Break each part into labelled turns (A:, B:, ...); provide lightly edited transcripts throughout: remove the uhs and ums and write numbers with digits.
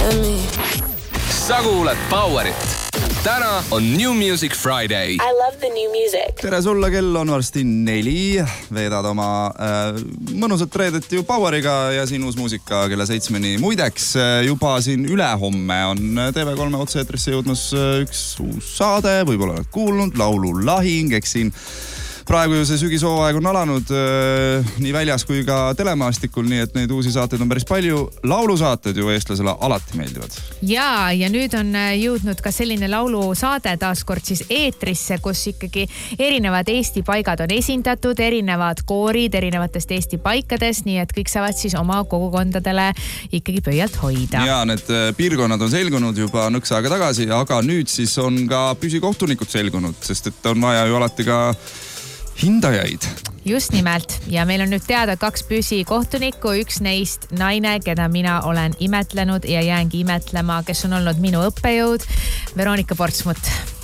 A: and me.
B: Sa kuuled Powerit. Täna on New Music Friday.
C: I love the new music.
D: Tere sulle, kell on varsti 4. Veedad oma mõnusat reedet ju Poweriga ja siin uus muusika kella 7-ni. Muideks juba siin ülehomme on TV3 otse-eetrisse jõudmas üks uus saade. Võib-olla oled kuulnud, laululahing, eks siin praegu ju see sügishooaeg on alanud nii väljas kui ka telemaastikul, nii et neid uusi saateid on päris palju. Laulusaated ju eestlasele alati meeldivad.
E: Ja nüüd on jõudnud ka selline laulusaade taaskord siis eetrisse, kus ikkagi erinevad Eesti paigad on esindatud, erinevad koorid erinevatest Eesti paikadest, nii et kõik saavad siis oma kogukondadele ikkagi pöialt hoida.
D: Ja need piirkonnad on selgunud juba nõks aega tagasi, aga nüüd siis on ka püsikohtunikud selgunud, sest et on vaja ju alati ka hindajaid.
E: Just nimelt. Ja meil on nüüd teada 2 püsikohtunikku, üks neist naine, keda mina olen imetlenud ja jäängi imetlema, kes on olnud minu õppejõud, Veronika Portsmut.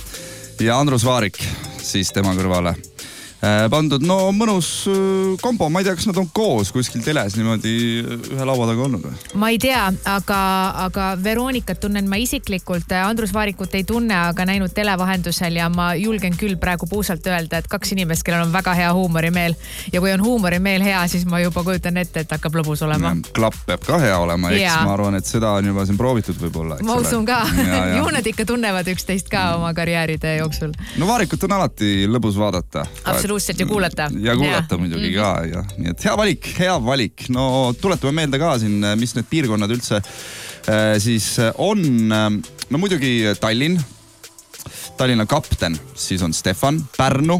D: Ja Andrus Vaarik siis tema kõrvale pandud. No mõnus kombo, ma ei tea, kas nad on koos kuskil teles niimoodi ühe laua taga olnud või?
E: Ma ei tea, aga Veronikat tunnen ma isiklikult, Andrus Vaarikut ei tunne, aga näinud televahendusel ja ma julgen küll praegu puusalt öelda, et 2 inimest, kellel on väga hea huumorimeel. Ja kui on huumorimeel hea, siis ma juba kujutan ette, et hakkab lõbus olema.
D: Klapp peab ka hea olema, eks ma arvan, et seda on juba siin proovitud võib-olla.
E: Ma usun ka. Ju nad ikka tunnevad üksteist ka oma karjääride jooksul.
D: No Vaarikut on alati lõbus vaadata.
E: Absoluutselt ja kuulata.
D: Ja kuulata muidugi ka. Ja. Nii et hea valik. No tuletame meelde ka siin, mis need piirkonnad üldse siis on. No muidugi Tallinn, Tallinna kapten, siis on Stefan, Pärnu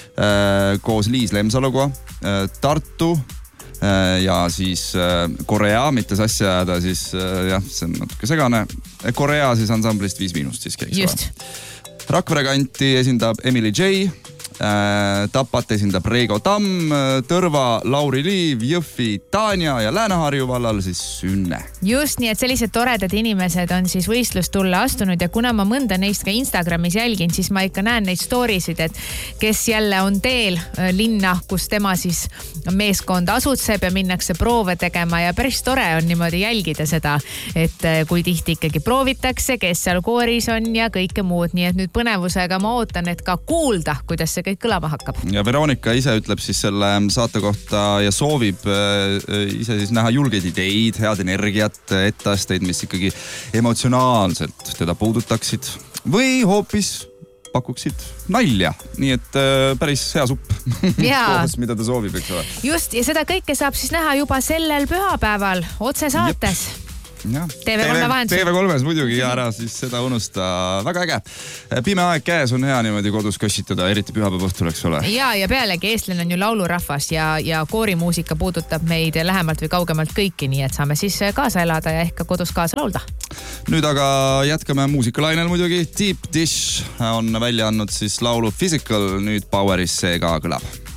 D: koos Liis Lemsaluga, Tartu ja siis Korea, mitte sassi ajada, siis jah, see on natuke segane. Korea siis ansamblist 5 siis käiks.
E: Just.
D: Rakvere kanti esindab Emily J. Tapat esindab Reigo Tamm, Tõrva Lauri Liiv, Jõhvi Tanja ja Lääne-Harju vallal siis Sünne.
E: Just nii, et sellised toredad inimesed on siis võistlustulle astunud ja kuna ma mõnda neist ka Instagramis jälgin, siis ma ikka näen neid storisid, et kes jälle on teel linna, kus tema siis meeskond asutseb ja minnakse proove tegema ja päris tore on niimoodi jälgida seda, et kui tihti ikkagi proovitakse, kes seal kooris on ja kõike muud. Nii et nüüd põnevusega ma ootan, et ka kuulda, kuidas see kõik kõlama hakkab.
D: Ja Veronika ise ütleb siis selle saate kohta ja soovib ise siis näha julgeid ideid, head energiat, etteasteid, mis ikkagi emotsionaalselt teda puudutaksid või hoopis pakuksid nalja. Nii et päris hea supp koos, mida ta soovib, eks ole.
E: Just, ja seda kõike saab siis näha juba sellel pühapäeval otse saates. TV3 vahendusel.
D: TV3-s muidugi ja ära siis seda unusta. Väga äge. Pime aeg käes on hea niimoodi kodus kössitada, eriti pühapäeva õhtul, eks ole.
E: Ja pealegi eestlane on ju laulurahvas ja koorimuusika puudutab meid lähemalt või kaugemalt kõiki, nii et saame siis kaasa elada ja ehk ka kodus kaasa laulda.
D: Nüüd aga jätkame muusikalainel muidugi. Deep Dish on välja andnud siis laulu Physical, nüüd Poweris see ka kõlab.